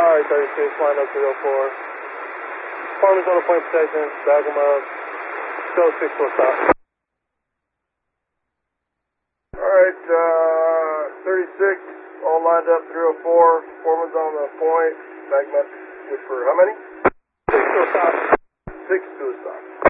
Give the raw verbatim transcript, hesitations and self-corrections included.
Alright, thirty-six, line up three oh four. Foreman's on the point protection, back him up. Go six four stop. Alright, uh, thirty-six, all lined up three oh four. Foreman's on the point, back him up. Good for how many? Six to a stop. Six to a stop.